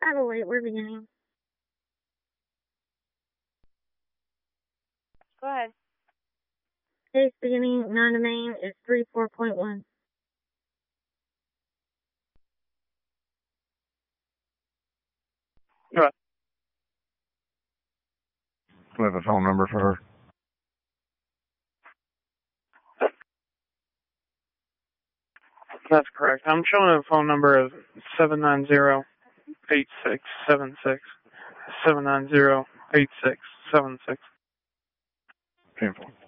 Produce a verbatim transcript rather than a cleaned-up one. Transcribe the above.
Oh, wait, we're beginning. Go ahead. Case beginning, non-domain is three four point one. Right. Do I have a phone number for her? That's correct. I'm showing a phone number of seven nine zero, eight six seven six. seven nine zero, eight six seven six. Painful.